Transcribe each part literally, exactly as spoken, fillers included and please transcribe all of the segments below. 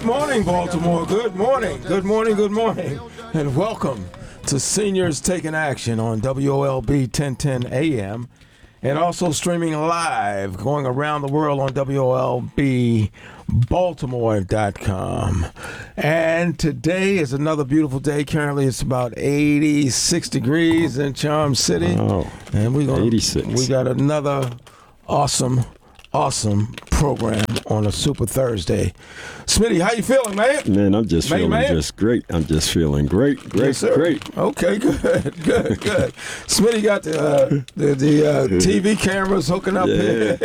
morning, Baltimore. Good morning. Good morning. Good morning. And welcome to Seniors Taking Action on W O L B ten ten A M and also streaming live going around the world on W O L B Baltimore dot com. And today is another beautiful day. Currently it's about eighty-six degrees in Charm City. Oh, and we gonna, eighty-six. We got another awesome Awesome program on a Super Thursday. Smitty, how you feeling, man? Man, I'm just man, feeling man. just great. I'm just feeling great, great, yes, great. Okay, good, good, good. Smitty got the uh, the, the uh, T V cameras hooking up yeah. here.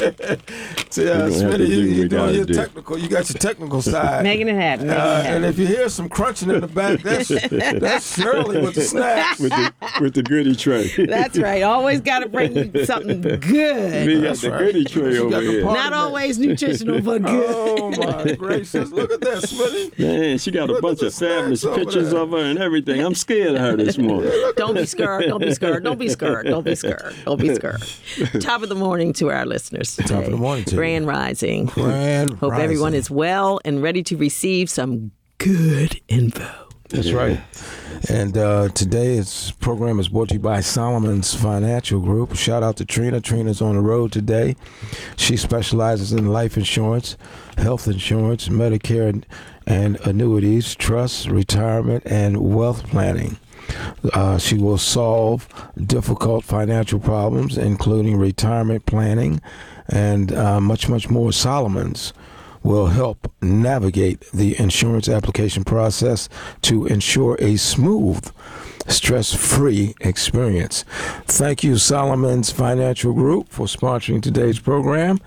See, uh, Smitty, you, you doing your do. technical. You got your technical side. Making it happen. Making uh, it happen. And if you hear some crunching in the back, that's that's Shirley with the snacks. With the, with the goodie tray. That's right. Always got to bring you something good. We got that's the right. goodie tray over here. Not always nutritional, but good. Oh, my gracious. Look at that, Smitty. Man, she got a Look bunch of fabulous pictures there. of her and everything. I'm scared of her this morning. Don't be scared. Don't be scared. Don't be scared. Don't be scared. Don't be scared. Top of the morning to our listeners today. Top of the morning to you. Grand Rising. Grand Hope Rising. everyone is well and ready to receive some good info. That's right. And uh, today's program is brought to you by Solomon's Financial Group. Shout out to Trina. Trina's on the road today. She specializes in life insurance, health insurance, Medicare and, and annuities, trusts, retirement, and wealth planning. Uh, she will solve difficult financial problems, including retirement planning and uh, much, much more. Solomon's will help navigate the insurance application process to ensure a smooth, stress-free experience. Thank you, Solomon's Financial Group, for sponsoring today's program.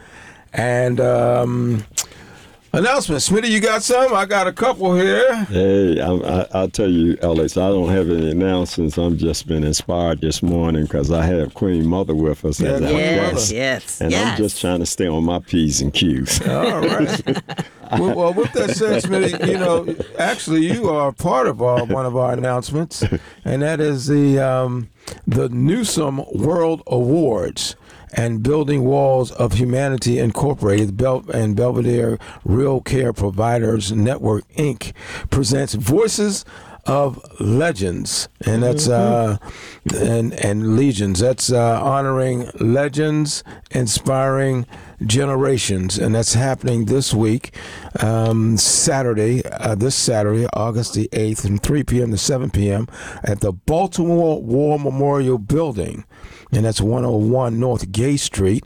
And um, announcement. Smitty, you got some? I got a couple here. Hey, I, I, I'll tell you, Alex, I don't have any announcements. I'm just been inspired this morning because I have Queen Mother with us Yeah, as our Yes, guest. yes, And yes. I'm just trying to stay on my P's and Q's. All right. well, well, with that said, Smitty, you know, actually, you are part of our, one of our announcements, and that is the um, the Newsom World Awards and Building Walls of Humanity Incorporated Bel- and Belvedere Real Care Providers Network, Incorporated presents Voices of Legends, and that's uh, and and legions. That's uh, honoring legends, inspiring generations, and that's happening this week, um, Saturday, uh, this Saturday, August the eighth, from three p.m. to seven p.m. at the Baltimore War Memorial Building. And that's one oh one North Gay Street.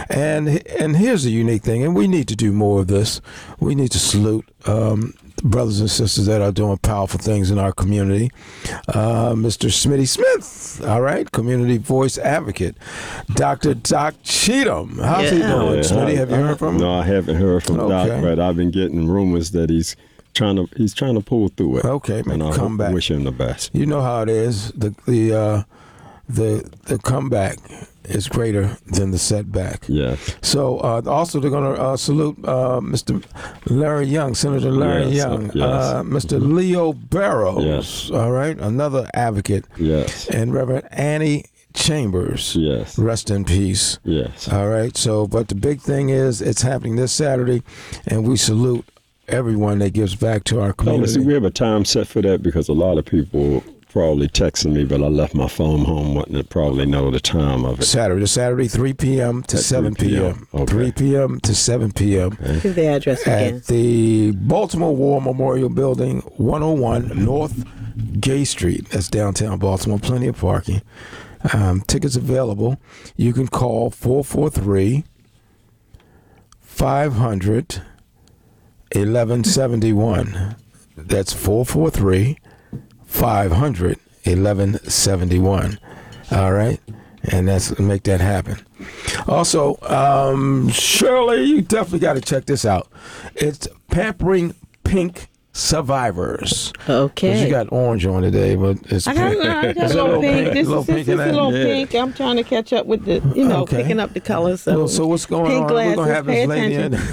And and here's the unique thing, and we need to do more of this. We need to salute um, brothers and sisters that are doing powerful things in our community. Uh, Mister Smitty Smith, all right, community voice advocate. Doctor Doc Cheatham, how's Yeah. he doing, Yeah, Smitty? Have you heard from him? No, I haven't heard from Okay. Doc, but I've been getting rumors that he's trying to he's trying to pull through it. Okay, man, and I come hope- back. wish him the best. You know how it is. The the uh, the the comeback is greater than the setback. Yes. So uh, also they're going to uh, salute uh, Mister Larry Young, Senator Larry Yes, Young, uh, yes. uh, Mister Leo Barrows, Yes. all right, another advocate, Yes. and Reverend Annie Chambers. Yes. Rest in peace. Yes. All right. So, but the big thing is it's happening this Saturday, and we salute everyone that gives back to our Oh, community. see, we have a time set for that because a lot of people probably texting me, but I left my phone home, wouldn't probably know the time of it. Saturday, Saturday, three p.m. to At seven three p.m. p.m. Okay. three p.m. to seven p.m. Give the address again. at the Baltimore War Memorial Building, one oh one North Gay Street. That's downtown Baltimore. Plenty of parking. Um, tickets available. You can call four four three, five hundred, eleven seventy-one. That's four four three, five hundred, eleven seventy-one. All right? And that's make that happen. Also, um, Shirley, you definitely got to check this out. It's Pampering Pink Survivors. Okay. 'Cause you got orange on today, but it's I got, pink. I got Is a it little pink. This A little is, this pink is in a that? little Yeah. pink. I'm trying to catch up with the, you know, Okay. picking up the colors. So, Well, so what's going pink on? We're gonna have glasses, this pay lady in.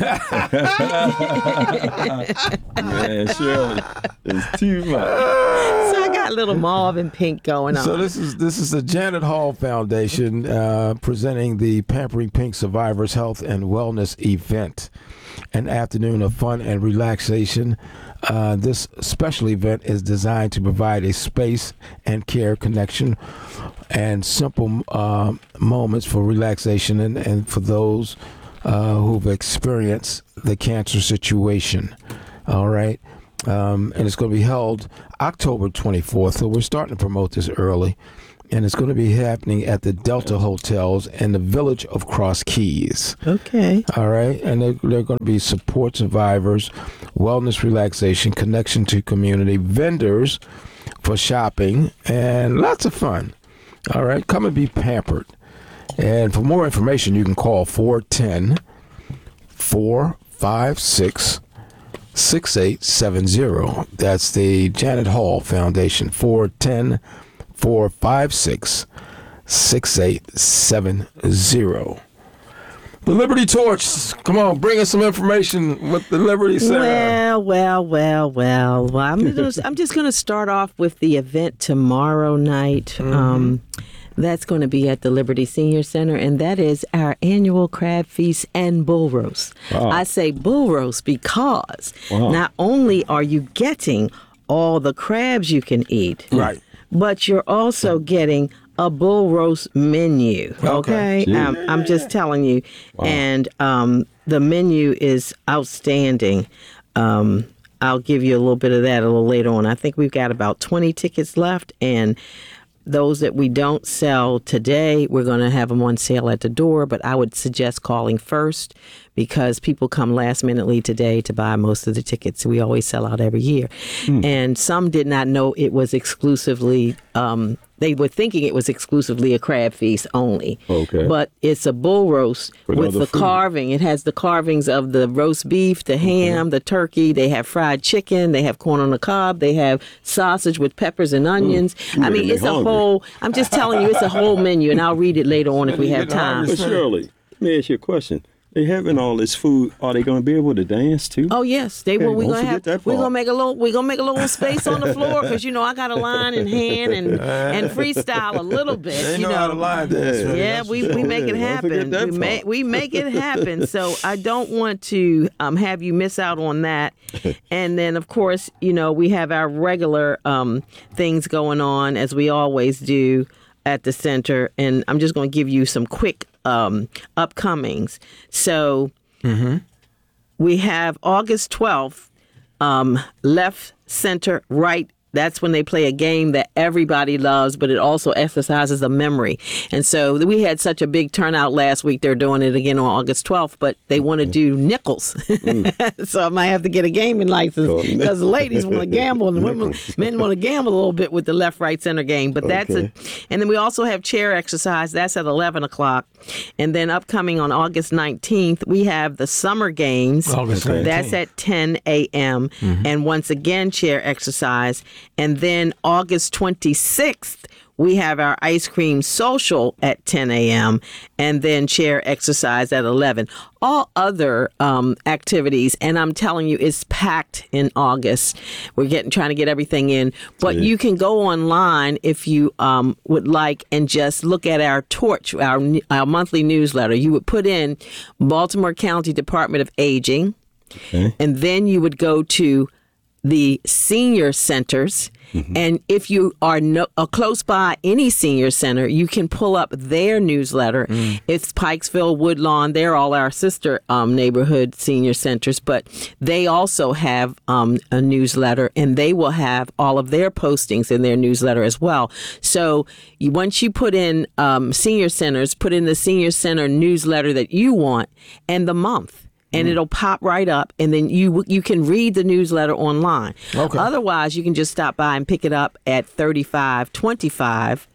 attention. Man, Shirley, it's too much. So I got got a little mauve and pink going on. So this is this is the Janet Hall Foundation uh, presenting the Pampering Pink Survivors Health and Wellness event, an afternoon of fun and relaxation. Uh, this special event is designed to provide a space and care connection and simple uh, moments for relaxation and, and for those uh, who've experienced the cancer situation. All right. Um, and it's going to be held October twenty-fourth. So we're starting to promote this early. And it's going to be happening at the Delta Hotels in the village of Cross Keys. Okay. All right. And they're, they're going to be support survivors, wellness, relaxation, connection to community, vendors for shopping, and lots of fun. All right. Come and be pampered. And for more information, you can call four one zero, four five six, six eight seven zero. That's the Janet Hall Foundation, four one zero, four five six, six eight seven zero. The Liberty Torch. Come on, bring us some information with the Liberty Center. Well, well, well, well. well I'm, gonna, I'm just going to start off with the event tomorrow night. Mm-hmm. Um, that's going to be at the Liberty Senior Center, and that is our annual crab feast and bull roast. Wow. I say bull roast because wow. not only are you getting all the crabs you can eat, right, but you're also getting a bull roast menu. Okay, okay. um, I'm just telling you, wow. and um, the menu is outstanding. Um, I'll give you a little bit of that a little later on. I think we've got about twenty tickets left, and those that we don't sell today, we're going to have them on sale at the door, but I would suggest calling first because people come last minutely today to buy most of the tickets. We always sell out every year. Mm. And some did not know it was exclusively, um, they were thinking it was exclusively a crab feast only. Okay. But it's a bull roast with, with the food. Carving. It has the carvings of the roast beef, the ham, mm-hmm. the turkey. They have fried chicken. They have corn on the cob. They have sausage with peppers and onions. Mm. I mean, it's hungry. a whole, I'm just telling you, it's a whole menu, and I'll read it later on if we have time. But Shirley, let me ask you a question. They having all this food. Are they going to be able to dance too? Oh yes, they will. We're gonna have. We're gonna make a little. We're gonna make a little space on the floor because you know I got a line in hand and and freestyle a little bit. They you know, know how to line dance. Yeah, yeah we, we make it happen. We make we make it happen. So I don't want to um, have you miss out on that. And then of course you know we have our regular um, things going on as we always do at the center. And I'm just going to give you some quick um, upcomings. So mm-hmm. we have August twelfth, um, left, center, right. That's when they play a game that everybody loves, but it also exercises a memory. And so we had such a big turnout last week. They're doing it again on August twelfth, but they want to do nickels. Mm. So I might have to get a gaming license because the ladies want to gamble and the women, men want to gamble a little bit with the left, right, center game. But that's okay. a, and then we also have chair exercise. That's at eleven o'clock. And then upcoming on August nineteenth, we have the summer games. August nineteenth. That's at ten a.m. Mm-hmm. And once again, chair exercise. And then August twenty-sixth, we have our ice cream social at ten a.m. and then chair exercise at eleven. All other um, activities, and I'm telling you, it's packed in August. We're getting trying to get everything in, but yeah. you can go online if you um, would like and just look at our torch, our our monthly newsletter. You would put in Baltimore County Department of Aging, okay. and then you would go to the senior centers. Mm-hmm. And if you are no, uh, close by any senior center, you can pull up their newsletter. Mm. It's Pikesville, Woodlawn. They're all our sister um, neighborhood senior centers, but they also have um, a newsletter, and they will have all of their postings in their newsletter as well. So you, once you put in um, senior centers, put in the senior center newsletter that you want and the month. And mm. it'll pop right up, and then you you can read the newsletter online. Okay. Otherwise, you can just stop by and pick it up at thirty-five twenty-five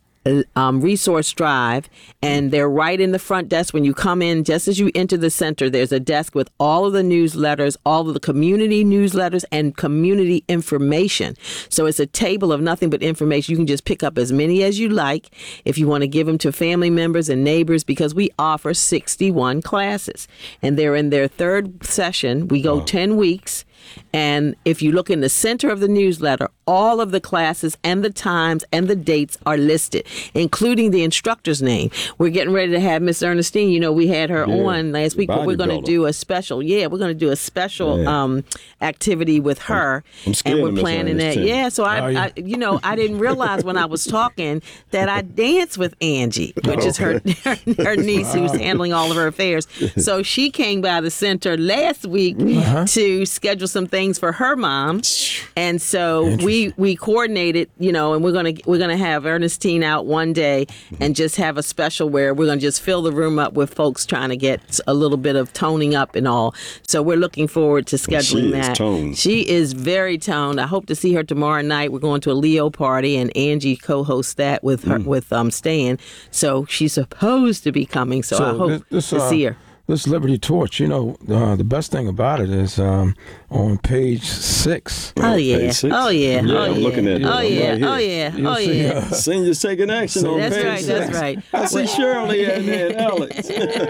um, Resource Drive, and they're right in the front desk. When you come in, just as you enter the center, there's a desk with all of the newsletters, all of the community newsletters, and community information. So it's a table of nothing but information. You can just pick up as many as you like if you want to give them to family members and neighbors, because we offer sixty-one classes, and they're in their third session. We go wow. ten weeks. And if you look in the center of the newsletter, all of the classes and the times and the dates are listed, including the instructor's name. We're getting ready to have Miss Ernestine. You know, we had her Yeah, on last week, but we're going to bodybuilder. do a special. Yeah, we're going to do a special Yeah. um, activity with her, I'm scared and we're of Miss planning that. Ernestine. Yeah, so I, Oh, yeah. I, you know, I didn't realize when I was talking that I danced with Angie, which is her her, her niece who's handling all of her affairs. So she came by the center last week to schedule some things for her mom, and so we we coordinated, you know, and we're gonna we're gonna have Ernestine out one day and just have a special where we're gonna just fill the room up with folks trying to get a little bit of toning up and all. So we're looking forward to scheduling She is that. toned. She is very toned. I hope to see her tomorrow night. We're going to a Leo party, and Angie co-hosts that with her with um Stan. So she's supposed to be coming. So, I hope this, this, to uh, see her. This Liberty Torch, you know, uh, the best thing about it is um, on page six. Oh yeah. page six? Oh yeah. Yeah, oh I'm yeah. looking at it. Oh I'm yeah. right here. Oh yeah. You'll Oh see, yeah. uh, Seniors taking action on That's page right. six. That's right. I see Shirley and, and Alex.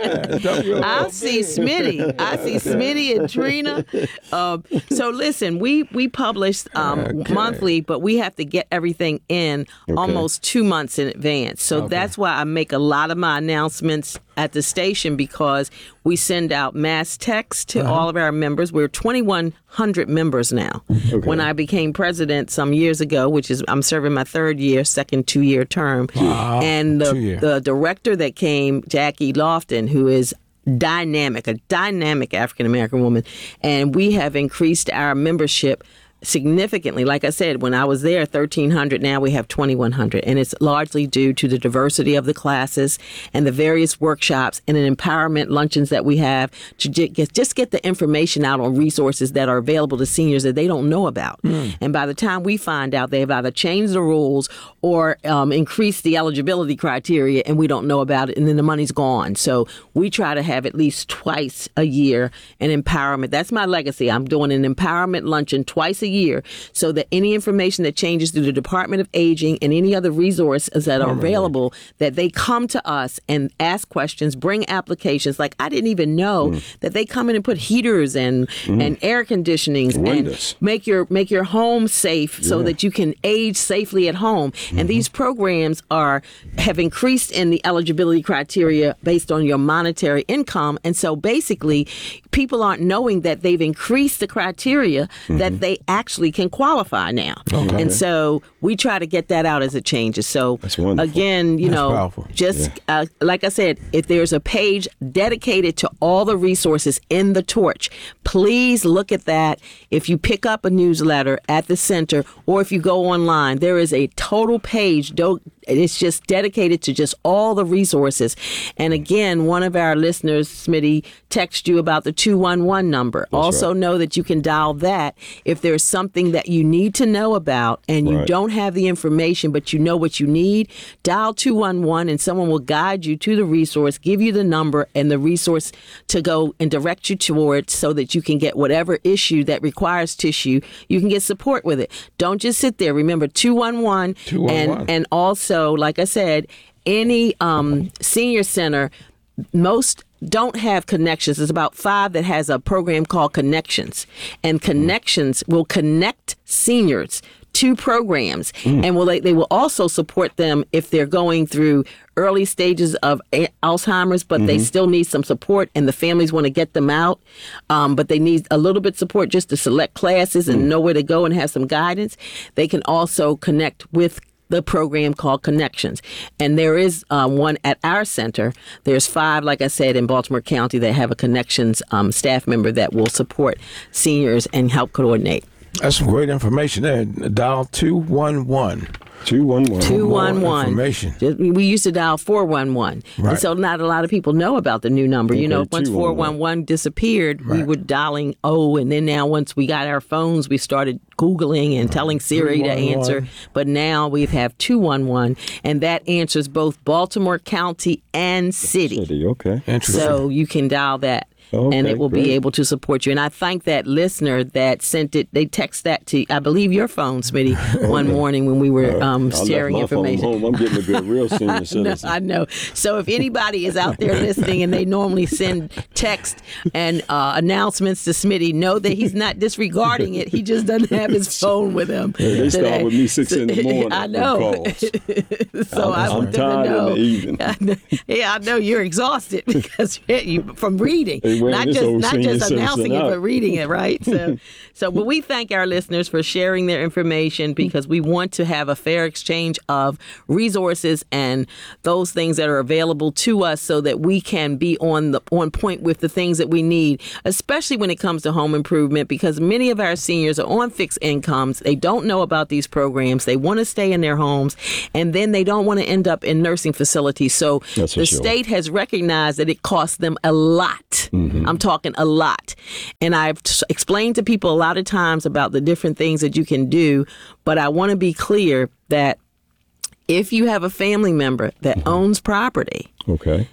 I see Smitty. I see Smitty and Trina. Um, so listen, we we publish um, Okay. monthly, but we have to get everything in almost two months in advance. So that's why I make a lot of my announcements at the station, because we send out mass texts to Uh-huh. all of our members. We're twenty-one hundred members now. When I became president some years ago, which is I'm serving my third year, second two-year term, Wow. and the Two-year. the director that came, Jackie Lofton, who is dynamic, a dynamic African American woman, and we have increased our membership significantly. Like I said, when I was there, thirteen hundred, now we have twenty-one hundred, and it's largely due to the diversity of the classes and the various workshops and the empowerment luncheons that we have to ju- get, just get the information out on resources that are available to seniors that they don't know about. And by the time we find out, they've either changed the rules or um, increased the eligibility criteria, and we don't know about it, and then the money's gone. So we try to have at least twice a year an empowerment. That's my legacy. I'm doing an empowerment luncheon twice a year, so that any information that changes through the Department of Aging and any other resources that are available, that they come to us and ask questions, bring applications. Like, I didn't even know that they come in and put heaters and and air conditionings Windows. and make your make your home safe so that you can age safely at home. And these programs are have increased in the eligibility criteria based on your monetary income. And so basically, people aren't knowing that they've increased the criteria that they actually can qualify now. And so we try to get that out as it changes. So That's wonderful. again, you That's know, powerful. just uh, like I said, if there's a page dedicated to all the resources in the Torch, please look at that. If you pick up a newsletter at the center, or if you go online, there is a total page. do- It's just dedicated to just all the resources. And again, one of our listeners, Smitty, texted you about the two one one number. Also know that you can dial that if there's something that you need to know about and you Right. don't have the information, but you know what you need. Dial two one one and someone will guide you to the resource, give you the number and the resource to go and direct you towards, so that you can get whatever issue that requires tissue. You can get support with it. Don't just sit there. Remember two one one. two one one. And, and also, like I said, any um, senior center, most don't have connections. There's about five that has a program called Connections, and Connections will connect seniors to programs, and will they, they will also support them if they're going through early stages of a- Alzheimer's, but they still need some support, and the families want to get them out, um, but they need a little bit support just to select classes and know where to go and have some guidance. They can also connect with the program called Connections. And there is um, one at our center. There's five, like I said, in Baltimore County that have a Connections um, staff member that will support seniors and help coordinate. That's some great information there. Dial two one one. two one one. two one one. information. Just- We used to dial four one one. Right. And so not a lot of people know about the new number. You know, Okay, once two four one one. one one disappeared, we Right. were dialing O. And then now once we got our phones, we started Googling and telling Siri to two one one. answer. But now we have two one one, and that answers both Baltimore County and city. City, okay. Interesting. So you can dial that. Okay, and it will great. be able to support you. And I thank that listener that sent it. They text that to, I believe, your phone, Smitty, one morning when we were um, I sharing left my information. phone home. I'm getting to be a real senior No, citizen. I know. So if anybody is out there listening and they normally send text and uh, announcements to Smitty, know that he's not disregarding it. He just doesn't have his phone with him. Yeah, they today. start with me six in the morning. I with know. calls. So I I'm want them to tired in know. the evening. I know. Yeah, I know you're exhausted because you from reading, Hey, wearing not this just old not senior just announcing citizen it, out. but reading it, right? So, so, but we thank our listeners for sharing their information because we want to have a fair exchange of resources and those things that are available to us, so that we can be on the on point with the things that we need, especially when it comes to home improvement. Because many of our seniors are on fixed incomes, they don't know about these programs, they want to stay in their homes, and then they don't want to end up in nursing facilities. So That's for the sure. state has recognized that it costs them a lot. Mm-hmm. I'm talking a lot. And I've t- explained to people a lot of times about the different things that you can do, but I want to be clear that if you have a family member that Mm-hmm. owns property, Okay.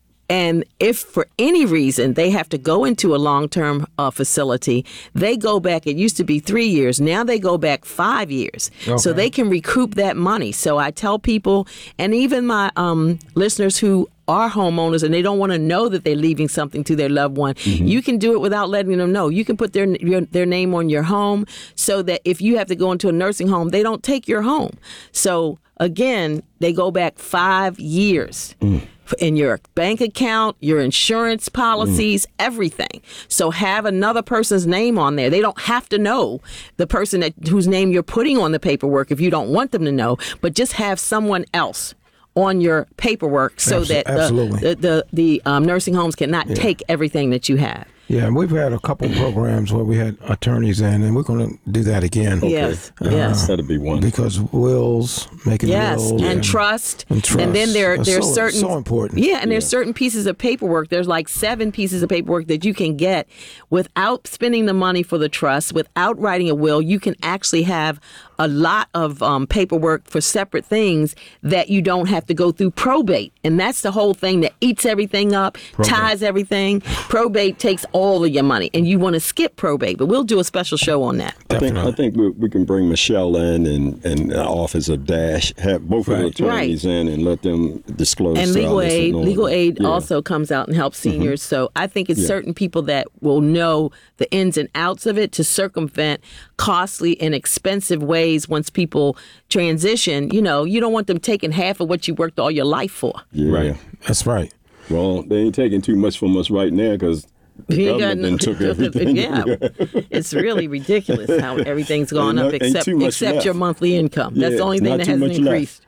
and if for any reason they have to go into a long-term uh, facility, they go back. It used to be three years. Now they go back five years. So Okay. they can recoup that money. So I tell people, and even my um, listeners who are homeowners and they don't want to know that they're leaving something to their loved one, you can do it without letting them know. You can put their, your, their name on your home so that if you have to go into a nursing home, they don't take your home. So again, they go back five years. In your bank account, your insurance policies, everything. So have another person's name on there. They don't have to know the person that whose name you're putting on the paperwork if you don't want them to know, but just have someone else on your paperwork so Abso- that absolutely. the the, the, the um, nursing homes cannot take everything that you have. Yeah, we've had a couple programs where we had attorneys in, and we're going to do that again. Yes, yes. That'd be one. Because wills, making Yes, wills, and trust, and trust. and then there That's there's so, certain so important. Yeah, and there's certain pieces of paperwork. There's like seven pieces of paperwork that you can get without spending the money for the trust, without writing a will. You can actually have a lot of um, paperwork for separate things that you don't have to go through probate, and that's the whole thing that eats everything up, ties everything. Probate takes all of your money, and you want to skip probate, but we'll do a special show on that. I think I think we, we can bring Michelle in and and uh, Office of Dash, have both of the Right. attorneys in and let them disclose. And to our legal listeners aid, on legal it. aid Yeah. also comes out and helps seniors. So I think it's Yeah. certain people that will know the ins and outs of it to circumvent costly and expensive ways once people transition. You know, you don't want them taking half of what you worked all your life for. Yeah. Right. That's right. Well, they ain't taking too much from us right now because the You ain't government got then took everything. Yeah, it's really ridiculous how everything's gone Ain't up no- ain't except too much except left. your monthly income. That's Yeah, the only thing not that too hasn't much left. increased.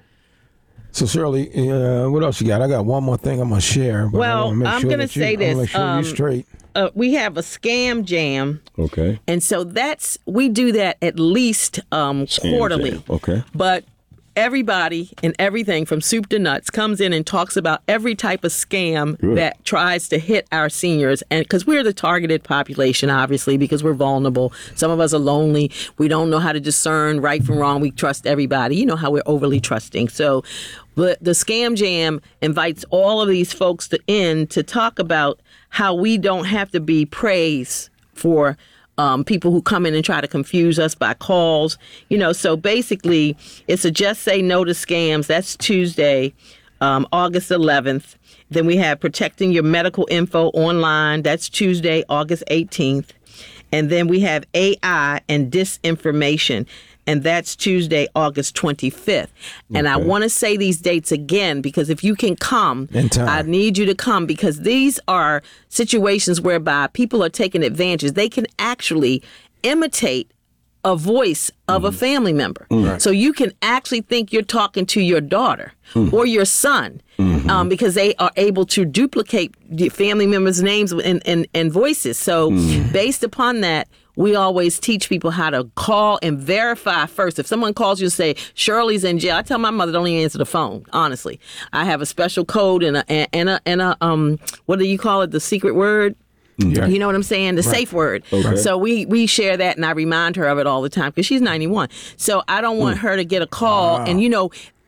So Shirley, uh, what else you got? I got one more thing I'm gonna share. But I Well, wanna make I'm sure gonna that you- say I wanna this, Make sure um, you straight. Uh, we have a scam jam. Okay. And so that's, we do that at least um, quarterly. jam, okay. But everybody and everything from soup to nuts comes in and talks about every type of scam Good. that tries to hit our seniors. And because we're the targeted population, obviously, because we're vulnerable. Some of us are lonely. We don't know how to discern right from wrong. We trust everybody. You know how we're overly trusting. So the, the scam jam invites all of these folks to in to talk about how we don't have to be praised for Um, people who come in and try to confuse us by calls. You know, so basically, it's a Just Say No to Scams. That's Tuesday, um, August eleventh. Then we have Protecting Your Medical Info Online. That's Tuesday, August eighteenth. And then we have A I and Disinformation. And that's Tuesday, August twenty-fifth. And I Okay. want to say these dates again because if you can come, In time. I need you to come because these are situations whereby people are taking advantage. They can actually imitate a voice of a family member. So you can actually think you're talking to your daughter or your son um, because they are able to duplicate the family members' names and, and, and voices. So based upon that, we always teach people how to call and verify first. If someone calls you and say, Shirley's in jail, I tell my mother, don't even answer the phone, honestly. I have a special code and a, and a, and a um, what do you call it, the secret word? Yeah. You know what I'm saying? The safe word. Okay. So we we share that, and I remind her of it all the time because she's ninety-one. So I don't want her to get a call, and you know,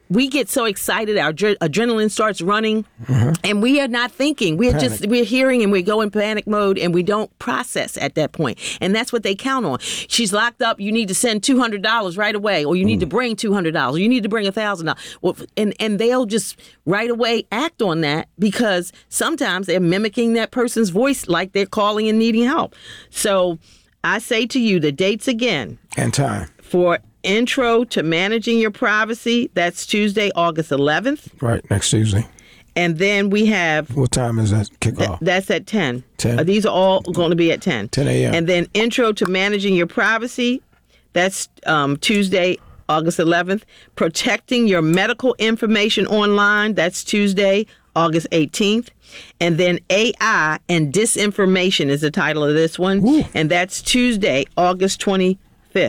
we get so excited, our adre- adrenaline starts running, mm-hmm. and we are not thinking. We're panic. just we're hearing, and we go in panic mode, and we don't process at that point. And that's what they count on. She's locked up. You need to send two hundred dollars right away, or you need mm. to bring two hundred dollars, or you need to bring one thousand dollars. Well, and and they'll just right away act on that because sometimes they're mimicking that person's voice like they're calling and needing help. So I say to you, the dates again. And time. For Intro to Managing Your Privacy, that's Tuesday, August eleventh. Right, next Tuesday. And then we have... What time is that kickoff? Th- that's at ten. ten? Uh, these are all going to be at ten. ten a.m. And then Intro to Managing Your Privacy, that's um, Tuesday, August eleventh. Protecting Your Medical Information Online, that's Tuesday, August eighteenth. And then A I and Disinformation is the title of this one. Ooh. And that's Tuesday, August twenty-fifth.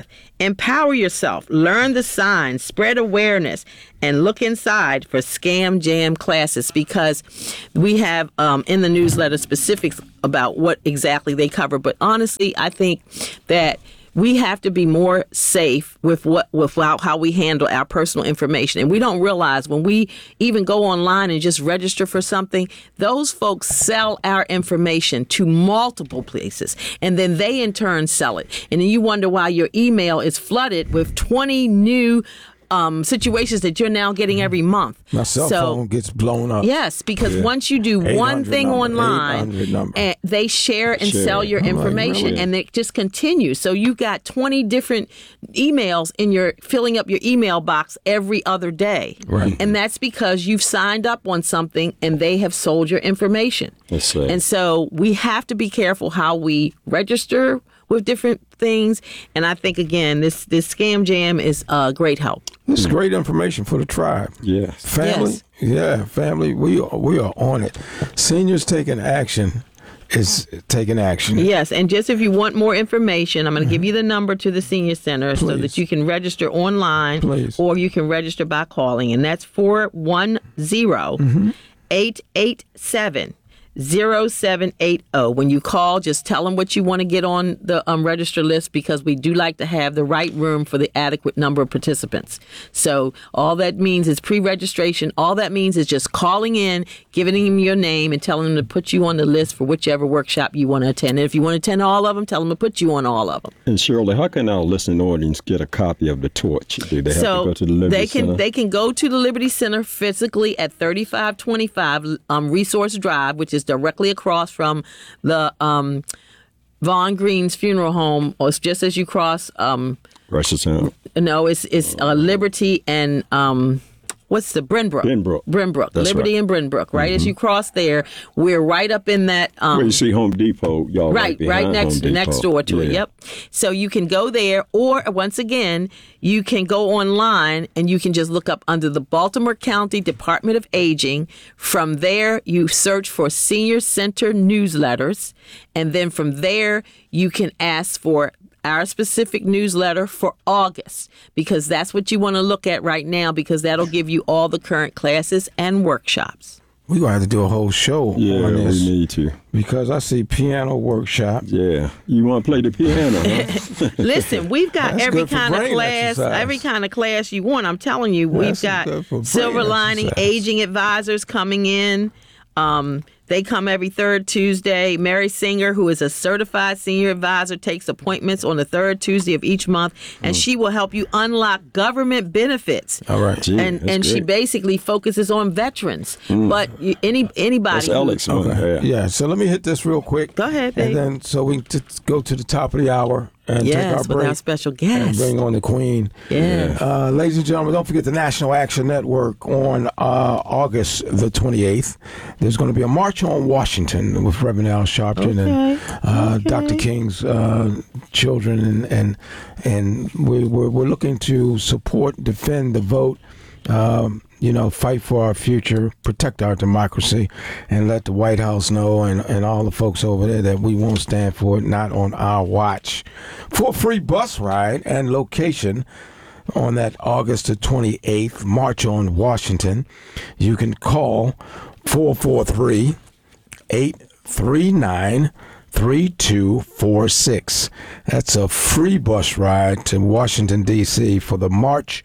Empower yourself, learn the signs, spread awareness, and look inside for Scam Jam classes, because we have um, in the newsletter specifics about what exactly they cover. But honestly, I think that we have to be more safe with what with how we handle our personal information. And we don't realize when we even go online and just register for something, those folks sell our information to multiple places. And then they in turn sell it. And then you wonder why your email is flooded with twenty new Um, situations that you're now getting every month. My cell so, phone gets blown up. Yes, because Yeah. once you do one thing number, online, number. and they share and Share. sell your I'm like, information, really? and it just continues. So you got twenty different emails in your filling up your email box every other day, Right. and that's because you've signed up on something and they have sold your information. That's right. And so we have to be careful how we register with different things. And I think, again, this, this Scam Jam is a great help. This is great information for the tribe. Yes. Family, Yes. yeah, family, we are, we are on it. Seniors taking action is taking action. Yes, and just if you want more information, I'm going to give you the number to the Senior Center so Please. that you can register online, Please. or you can register by calling, and that's four one zero, eight eight seven, zero seven eight zero. When you call, just tell them what you want to get on the um, register list, because we do like to have the right room for the adequate number of participants. So all that means is pre-registration. All that means is just calling in, giving them your name, and telling them to put you on the list for whichever workshop you want to attend. And if you want to attend all of them, tell them to put you on all of them. And Shirley, how can our listening audience get a copy of the torch? Do they have so to go to the Liberty they can Center? they can go to the Liberty Center physically at thirty-five twenty-five um, Resource Drive, which is directly across from the um, Vaughn Green's funeral home, or it's just as you cross. Um, Rushtown. no, it's it's uh, Liberty and um, what's the Brynbrook? Brynbrook. Brynbrook. That's Liberty right. and Brynbrook. Right as you cross there, we're right up in that. Um, Where you see Home Depot, y'all Right, right, right behind next Home Depot. next door to it. Yeah. Yep. So you can go there, or once again, you can go online and you can just look up under the Baltimore County Department of Aging. From there, you search for Senior Center newsletters, and then from there, you can ask for our specific newsletter for August, because that's what you want to look at right now, because that'll give you all the current classes and workshops. We're going to have to do a whole show Yeah, on this. we need to. Because I see piano workshop. Yeah. You want to play the piano, huh? Listen, we've got That's every good for kind of brain class, exercise. every kind of class you want. I'm telling you, That's we've good for brain got Silver Lining exercise. Aging Advisors coming in. Um, they come every third Tuesday. Mary Singer, who is a certified senior advisor, takes appointments on the third Tuesday of each month, and she will help you unlock government benefits. All right. Gee, and that's and she great. basically focuses on veterans. But you, any anybody That's who- Alex one. Okay. Yeah. Yeah. So let me hit this real quick. Go ahead, babe. And then so we can t- go to the top of the hour and take our Yes, with break our special and guest. bring on the Queen. Yeah. Uh, ladies and gentlemen, don't forget the National Action Network on uh, August the twenty-eighth. There's going to be a march on Washington with Reverend Al Sharpton and uh, okay. Doctor King's uh, children, and and and we, we're we're looking to support, defend the vote. Um, you know, fight for our future, protect our democracy, and let the White House know, and, and all the folks over there, that we won't stand for it, not on our watch. For a free bus ride and location on that August the twenty-eighth, March on Washington, you can call four four three, eight three nine, three two four six. That's a free bus ride to Washington, D C for the March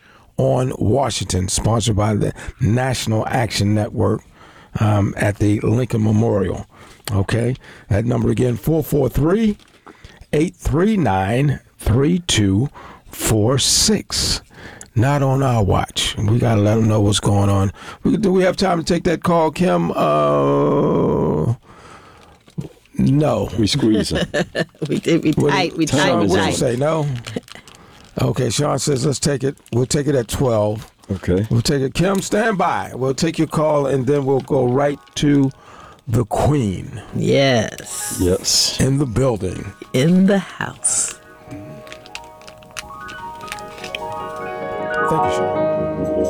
on Washington, sponsored by the National Action Network um, at the Lincoln Memorial. Okay, that number again, four four three, eight three nine, three two four six. Not on our watch. We got to let them know what's going on. We, do we have time to take that call, Kim? Uh, no. We squeeze it. we did. We tight. We tight. Sean, We what you tight. say? No? Okay, Sean says let's take it. We'll take it at twelve. Okay. We'll take it. Kim, stand by. We'll take your call, and then we'll go right to the Queen Yes. Yes. in the building. In the house. Thank you, Sean.